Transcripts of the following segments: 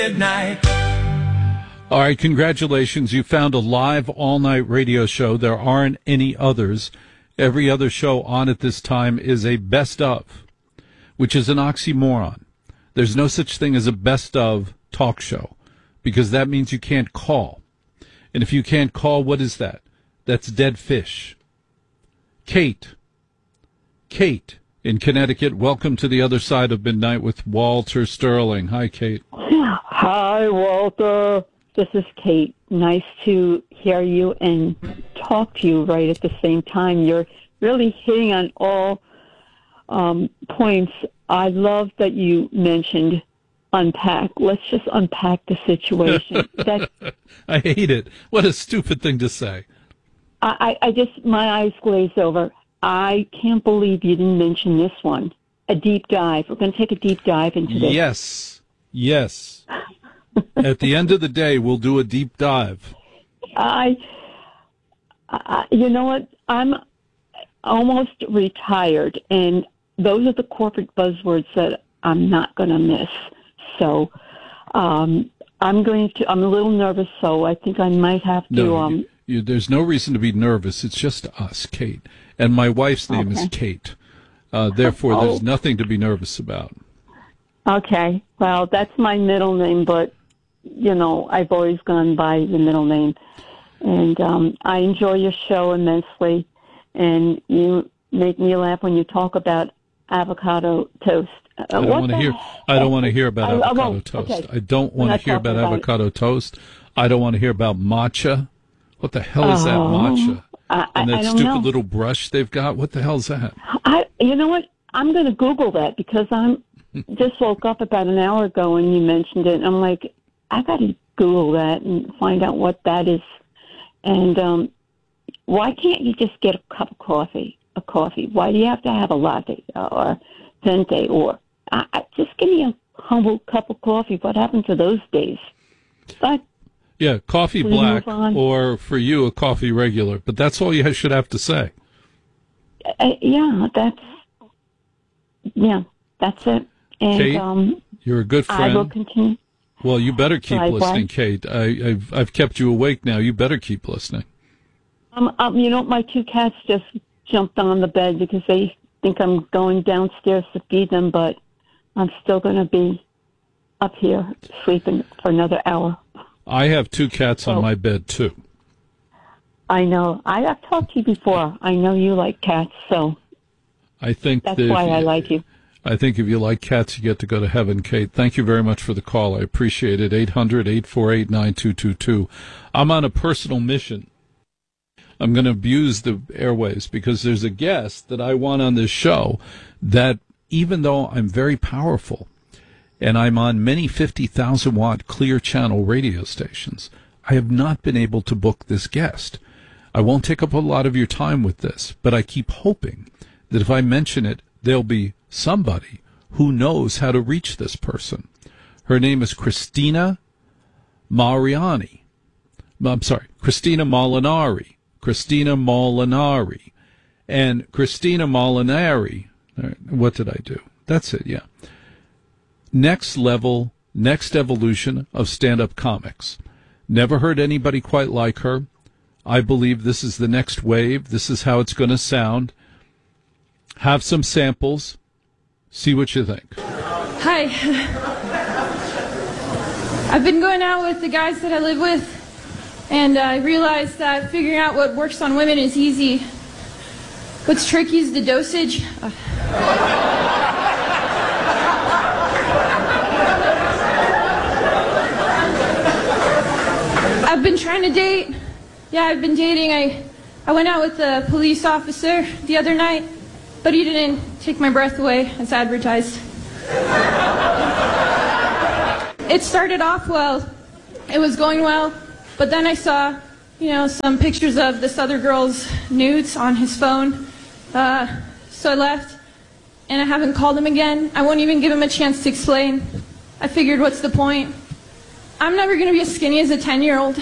Midnight. All right, congratulations. You found a live all-night radio show. There aren't any others. Every other show on at this time is a best of, which is an oxymoron. There's no such thing as a best of talk show, because that means you can't call. And if you can't call, what is that? That's dead fish. Kate in Connecticut, welcome to the other side of midnight with Walter Sterling. Hi, Kate. Hi, Walter. This is Kate. Nice to hear you and talk to you right at the same time. You're really hitting on all points. I love that you mentioned unpack. Let's just unpack the situation. I hate it. What a stupid thing to say. I just, my eyes glazed over. I can't believe you didn't mention this one. A deep dive. We're going to take a deep dive into this. Yes. At the end of the day, we'll do a deep dive. You know what? I'm almost retired, and those are the corporate buzzwords that I'm not going to miss. So I'm a little nervous, so I think I might have to... there's no reason to be nervous. It's just us, Kate. And my wife's name is Kate. Therefore, there's nothing to be nervous about. Okay. Well, that's my middle name, but, you know, I've always gone by the middle name. And I enjoy your show immensely. And you make me laugh when you talk about avocado toast. I don't want to hear about avocado toast. Okay. I don't want to hear about avocado toast. I don't want to hear about matcha. What the hell is that matcha? And that stupid little brush they've got? What the hell is that? You know what? I'm going to Google that because I'm just woke up about an hour ago and you mentioned it. And I'm like, I got to Google that and find out what that is. And why can't you just get a cup of coffee? Why do you have to have a latte or venti or just give me a humble cup of coffee? What happened to those days? But yeah, coffee black, or for you, a coffee regular. But that's all you should have to say. That's it. And, Kate, you're a good friend. I will continue. Well, you better keep listening, Kate. I've kept you awake now. You better keep listening. You know, my two cats just jumped on the bed because they think I'm going downstairs to feed them, but I'm still going to be up here sleeping for another hour. I have two cats on my bed, too. I know. I've talked to you before. I know you like cats, so I think that's why I like you. I think if you like cats, you get to go to heaven, Kate. Thank you very much for the call. I appreciate it. 800-848-9222. I'm on a personal mission. I'm going to abuse the airwaves because there's a guest that I want on this show that, even though I'm very powerful, and I'm on many 50,000-watt clear channel radio stations, I have not been able to book this guest. I won't take up a lot of your time with this, but I keep hoping that if I mention it, there'll be somebody who knows how to reach this person. Her name is Christina Mariani. I'm sorry, Christina Molinari. Christina Molinari. And Christina Molinari, what did I do? That's it, yeah. Next level, next evolution of stand-up comics. Never heard anybody quite like her. I believe this is the next wave. This is how it's going to sound. Have some samples. See what you think. Hi. I've been going out with the guys that I live with, and I realized that figuring out what works on women is easy. What's tricky is the dosage. I've been trying to date. Yeah, I've been dating. I went out with a police officer the other night, but he didn't take my breath away as advertised. It started off well. It was going well, but then I saw, some pictures of this other girl's nudes on his phone. So I left, and I haven't called him again. I won't even give him a chance to explain. I figured, what's the point? I'm never going to be as skinny as a 10-year-old.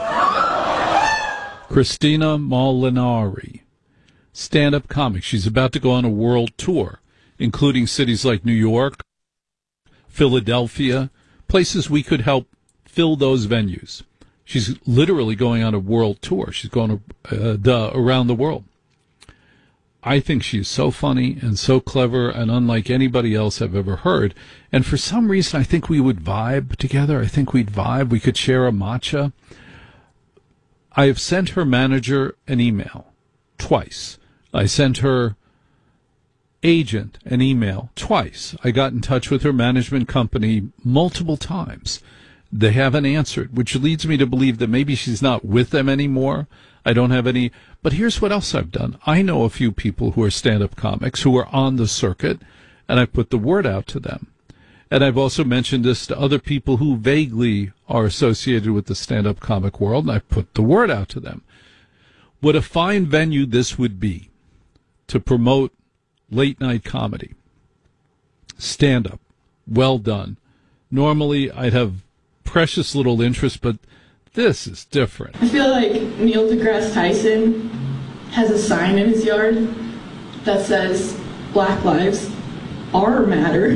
Christina Molinari, stand-up comic. She's about to go on a world tour, including cities like New York, Philadelphia, places we could help fill those venues. She's literally going on a world tour. She's going around the world. I think she's so funny and so clever and unlike anybody else I've ever heard. And for some reason, I think we would vibe together. I think we'd vibe. We could share a matcha. I have sent her manager an email twice. I sent her agent an email twice. I got in touch with her management company multiple times. They haven't answered, which leads me to believe that maybe she's not with them anymore. I don't have any. But here's what else I've done. I know a few people who are stand-up comics who are on the circuit, and I put the word out to them. And I've also mentioned this to other people who vaguely are associated with the stand-up comic world, and I've put the word out to them. What a fine venue this would be to promote late-night comedy. Stand-up. Well done. Normally, I'd have precious little interest, but this is different. I feel like Neil deGrasse Tyson has a sign in his yard that says, Black Lives Are Matter.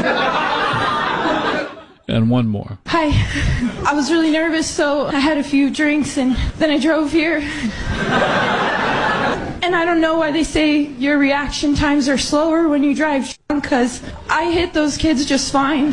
And one more. Hi. I was really nervous, so I had a few drinks, and then I drove here. And I don't know why they say your reaction times are slower when you drive drunk, because I hit those kids just fine.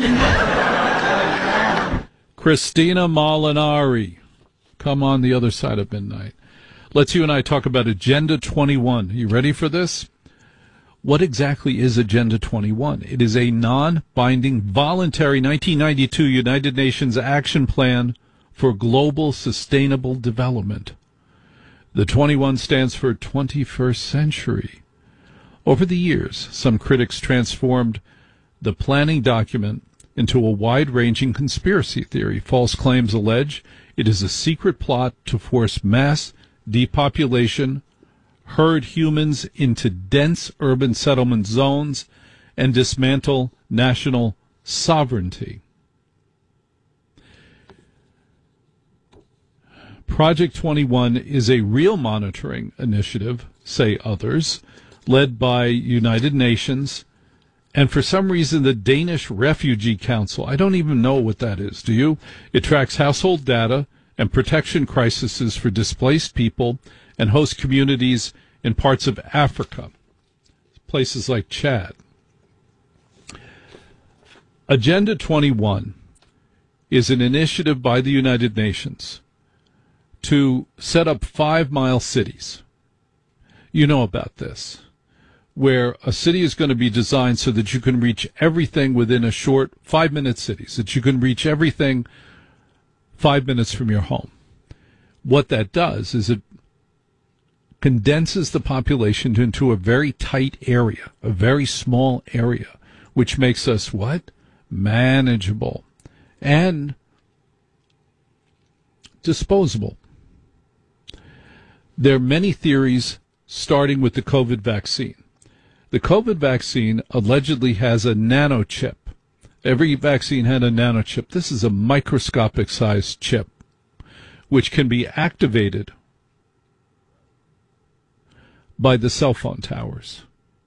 Christina Molinari, come on the other side of midnight. Let's you and I talk about Agenda 21. You ready for this? What exactly is Agenda 21? It is a non-binding, voluntary 1992 United Nations Action Plan for Global Sustainable Development. The 21 stands for 21st century. Over the years, some critics transformed the planning document into a wide-ranging conspiracy theory. False claims allege it is a secret plot to force mass depopulation, herd humans into dense urban settlement zones, and dismantle national sovereignty. Project 21 is a real monitoring initiative, say others, led by United Nations, and for some reason the Danish Refugee Council. I don't even know what that is, do you? It tracks household data and protection crises for displaced people and host communities in parts of Africa, places like Chad. Agenda 21 is an initiative by the United Nations to set up 5-mile cities. You know about this, where a city is going to be designed so that you can reach everything within a short 5-minute cities, that you can reach everything 5 minutes from your home. What that does is it condenses the population into a very tight area, a very small area, which makes us what? Manageable and disposable. There are many theories, starting with the COVID vaccine. The COVID vaccine allegedly has a nanochip. Every vaccine had a nanochip. This is a microscopic-sized chip, which can be activated by the cell phone towers.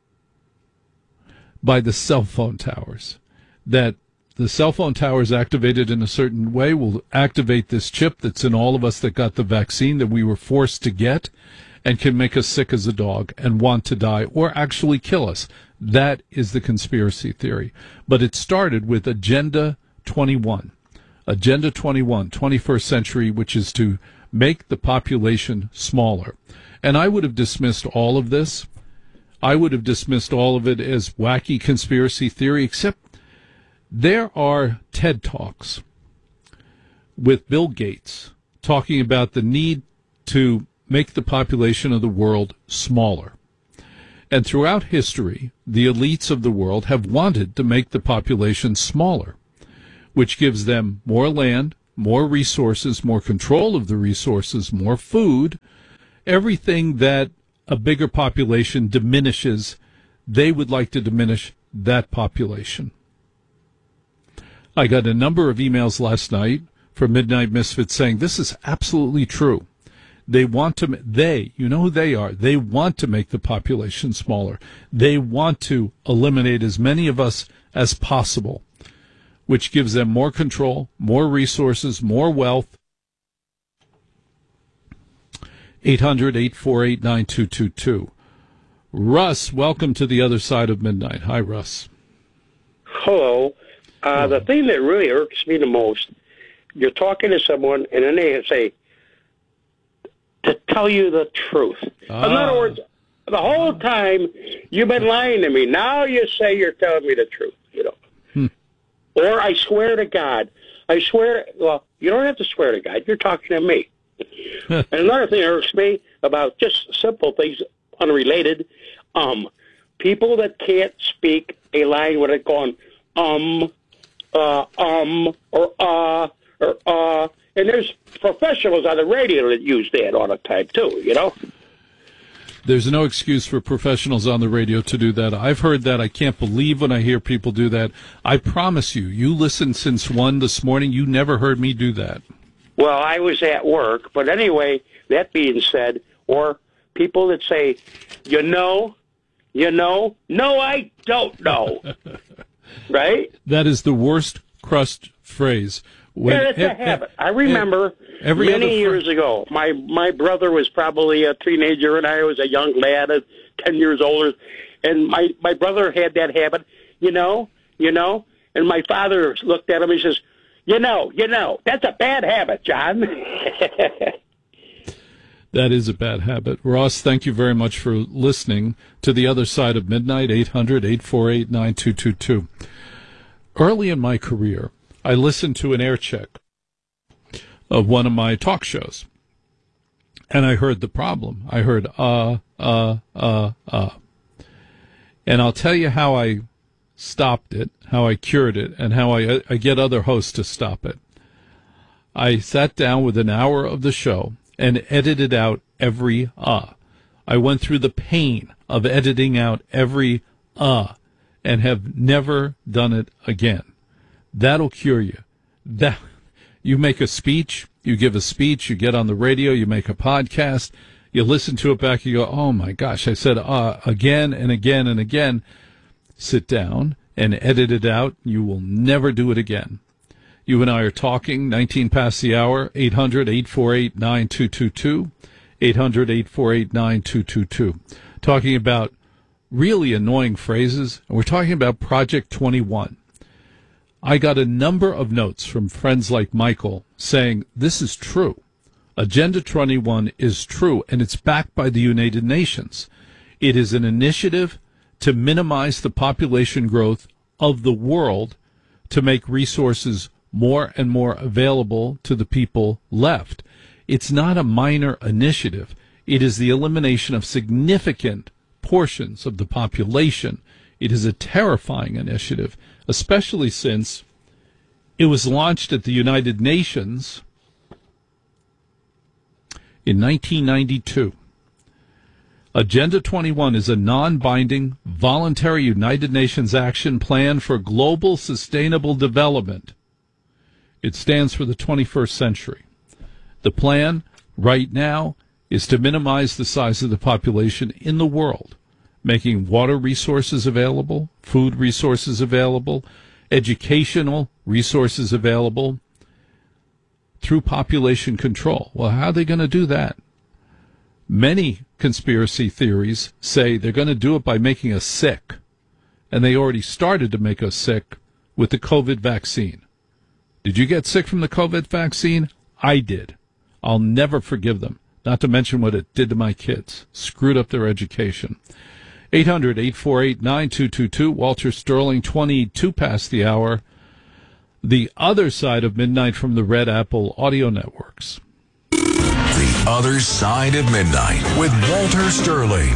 By the cell phone towers. That the cell phone towers activated in a certain way will activate this chip that's in all of us that got the vaccine that we were forced to get, and can make us sick as a dog and want to die or actually kill us. That is the conspiracy theory. But it started with Agenda 21. Agenda 21, 21st century, which is to make the population smaller. And I would have dismissed all of this. I would have dismissed all of it as wacky conspiracy theory, except there are TED Talks with Bill Gates talking about the need to make the population of the world smaller. And throughout history, the elites of the world have wanted to make the population smaller, which gives them more land, more resources, more control of the resources, more food. Everything that a bigger population diminishes, they would like to diminish that population. I got a number of emails last night from Midnight Misfits saying this is absolutely true. They want to, you know who they are, they want to make the population smaller. They want to eliminate as many of us as possible. which gives them more control, more resources, more wealth. 800-848-9222. Russ, welcome to the other side of midnight. Hi, Russ. Hello. The thing that really irks me the most, you're talking to someone, and then they say, to tell you the truth. In other words, the whole time you've been lying to me. Now you say you're telling me the truth, Or I swear to God. Well, you don't have to swear to God. You're talking to me. And another thing that irks me about just simple things, unrelated, people that can't speak a line without going, and there's professionals on the radio that use that all the time, too, There's no excuse for professionals on the radio to do that. I've heard that. I can't believe when I hear people do that. I promise you listened since 1 this morning. You never heard me do that. Well, I was at work. But anyway, that being said, or people that say, no, I don't know. Right? That is the worst crust phrase. It's a habit. I remember many years ago, my brother was probably a teenager and I was a young lad, 10 years older, and my brother had that habit, and my father looked at him and he says, that's a bad habit, John. That is a bad habit. Ross, thank you very much for listening to The Other Side of Midnight, 800-848-9222. Early in my career, I listened to an air check of one of my talk shows, and I heard the problem. I heard, And I'll tell you how I stopped it, how I cured it, and how I get other hosts to stop it. I sat down with an hour of the show and edited out every I went through the pain of editing out every and have never done it again. That'll cure you. You make a speech, you give a speech, you get on the radio, you make a podcast, you listen to it back, you go, oh my gosh, I said again and again and again. Sit down and edit it out. You will never do it again. You and I are talking, 19 past the hour, 800-848-9222, 800-848-9222, talking about really annoying phrases, and we're talking about Project 21. I got a number of notes from friends like Michael saying this is true. Agenda 21 is true, and it's backed by the United Nations. It is an initiative to minimize the population growth of the world to make resources more and more available to the people left. It's not a minor initiative. It is the elimination of significant portions of the population. It is a terrifying initiative, especially since it was launched at the United Nations in 1992. Agenda 21 is a non-binding, voluntary United Nations action plan for global sustainable development. It stands for the 21st century. The plan, right now, is to minimize the size of the population in the world, making water resources available, food resources available, educational resources available through population control. Well, how are they going to do that? Many conspiracy theories say they're going to do it by making us sick, and they already started to make us sick with the COVID vaccine. Did you get sick from the COVID vaccine? I did. I'll never forgive them, not to mention what it did to my kids. Screwed up their education. 800-848-9222. Walter Sterling, 22 past the hour. The Other Side of Midnight from the Red Apple Audio Networks. The Other Side of Midnight with Walter Sterling.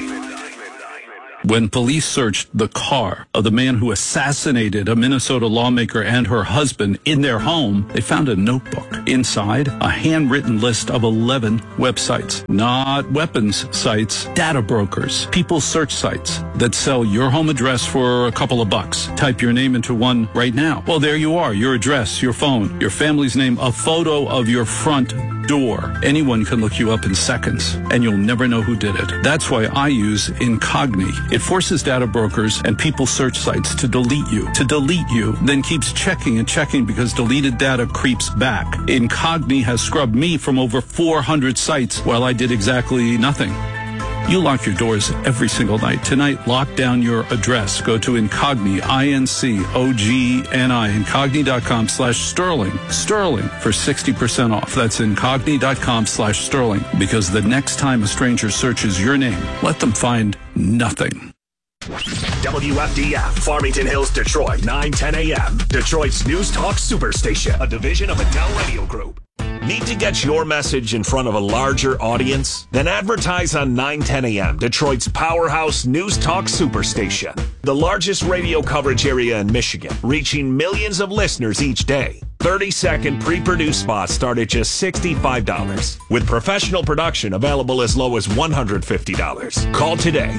When police searched the car of the man who assassinated a Minnesota lawmaker and her husband in their home, they found a notebook. Inside, a handwritten list of 11 websites. Not weapons sites, data brokers, people search sites that sell your home address for a couple of bucks. Type your name into one right now. Well, there you are, your address, your phone, your family's name, a photo of your front door. Anyone can look you up in seconds, and you'll never know who did it. That's why I use Incogni. It forces data brokers and people search sites to delete you, then keeps checking and checking because deleted data creeps back. Incogni has scrubbed me from over 400 sites while I did exactly nothing. You lock your doors every single night. Tonight, lock down your address. Go to Incogni, INCOGNI, incogni.com/Sterling. Sterling for 60% off. That's incogni.com/Sterling. Because the next time a stranger searches your name, let them find nothing. WFDF, Farmington Hills, Detroit, 9:10 a.m. Detroit's News Talk Superstation, a division of Adele Radio Group. Need to get your message in front of a larger audience? Then advertise on 9:10 a.m., Detroit's powerhouse News Talk Superstation. The largest radio coverage area in Michigan, reaching millions of listeners each day. 30-second pre-produced spots start at just $65, with professional production available as low as $150. Call today,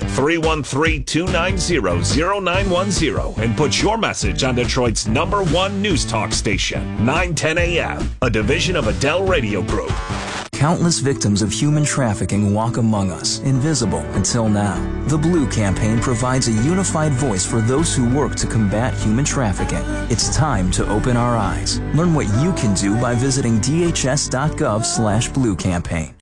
313-290-0910, and put your message on Detroit's #1 News Talk station, 9:10 a.m., a division of Adele Radio Group. Countless victims of human trafficking walk among us, invisible until now. The Blue Campaign provides a unified voice for those who work to combat human trafficking. It's time to open our eyes. Learn what you can do by visiting dhs.gov/Blue Campaign.